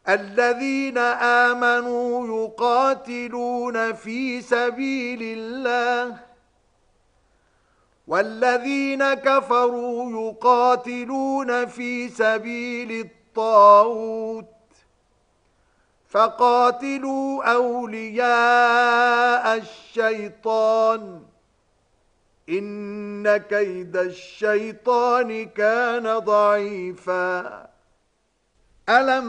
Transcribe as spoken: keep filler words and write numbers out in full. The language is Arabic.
الذين آمنوا يقاتلون في سبيل الله والذين كفروا يقاتلون في سبيل الطاغوت فقاتلوا أولياء الشيطان إن كيد الشيطان كان ضعيفا. ألم